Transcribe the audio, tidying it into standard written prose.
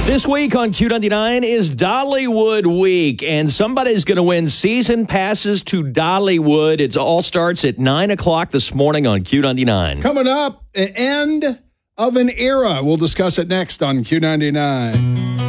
This week on Q99 is Dollywood Week, and somebody's going to win season passes to Dollywood. It all starts at 9 o'clock this morning on Q99. Coming up, the end of an era. We'll discuss it next on Q99.